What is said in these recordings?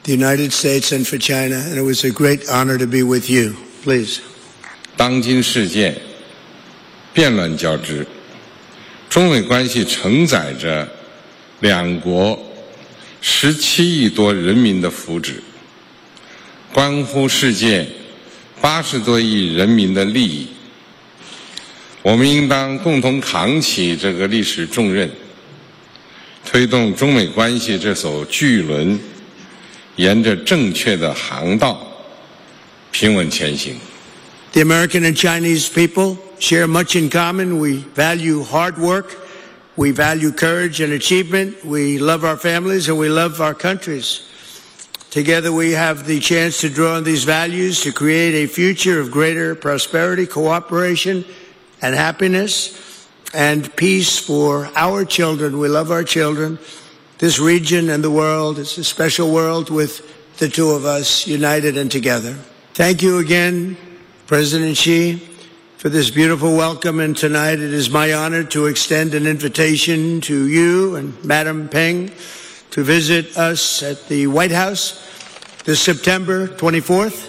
the United States and for China, and it was a great honor to be with you. Please. 当今世界变乱交织，中美关系承载着两国17亿多人民的福祉，关乎世界80多亿人民的利益。我们应当共同扛起这个历史重任，推动中美关系这艘巨轮沿着正确的航道平稳前行。 The American and Chinese people share much in common. We value hard work. We value courage and achievement. We love our families and we love our countries. Together we have the chance to draw on these values to create a future of greater prosperity, cooperation, and happiness and peace for our children. We love our children. This region and the world is a special world with the two of us united and together. Thank you again, President Xi, for this beautiful welcome, and tonight it is my honor to extend an invitation to you and Madam Peng to visit us at the White House this September 24th.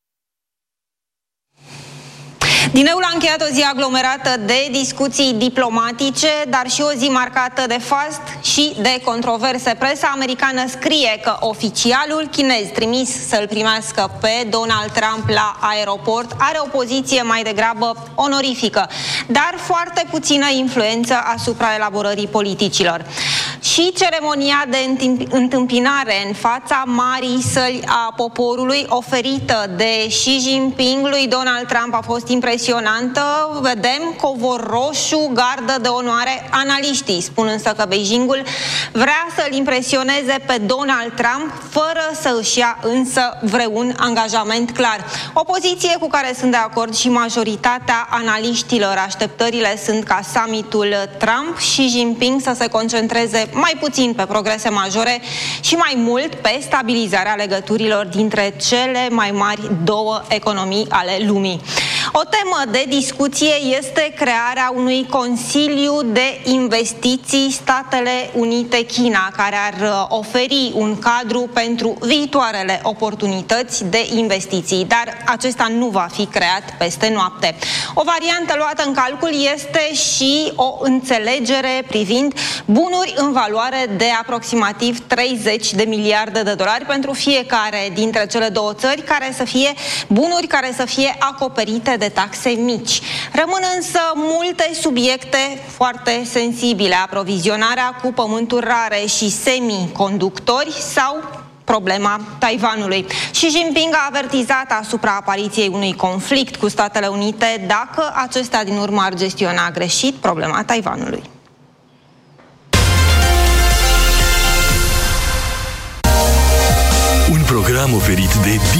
Din nou l-a încheiat o zi aglomerată de discuții diplomatice, dar și o zi marcată de fast și de controverse. Presa americană scrie că oficialul chinez trimis să-l primească pe Donald Trump la aeroport are o poziție mai degrabă onorifică, dar foarte puțină influență asupra elaborării politicilor. Și ceremonia de întâmpinare în fața marii săli a poporului oferită de Xi Jinping lui Donald Trump a fost impresionantă. Vedem covor roșu, gardă de onoare. Analiștii spun însă că Beijingul vrea să-l impresioneze pe Donald Trump fără să își ia însă vreun angajament clar. O poziție cu care sunt de acord și majoritatea analiștilor. Așteptările sunt ca summitul Trump și Jinping să se concentreze mai puțin pe progrese majore și mai mult pe stabilizarea legăturilor dintre cele mai mari două economii ale lumii. O temă de discuție este crearea unui Consiliu de Investiții Statele Unite-China, care ar oferi un cadru pentru viitoarele oportunități de investiții, dar acesta nu va fi creat peste noapte. O variantă luată în calcul este și o înțelegere privind bunuri în valoare de aproximativ 30 de miliarde de dolari pentru fiecare dintre cele două țări, care să fie bunuri care să fie acoperite de taxe mici. Rămân însă multe subiecte foarte sensibile: aprovizionarea cu pământuri rare și semiconductori sau problema Taiwanului. Xi Jinping a avertizat asupra apariției unui conflict cu Statele Unite dacă acestea din urmă ar gestiona greșit problema Taiwanului. Un program oferit de